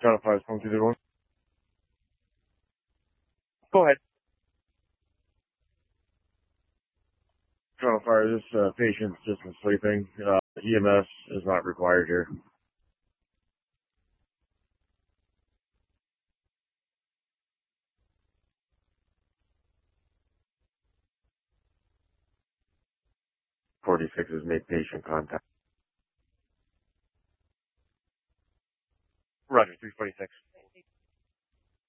Channel 5 is 1. Go ahead. Channel 5, this patient's just been sleeping. EMS is not required here. '46 has made patient contact. Roger, 346.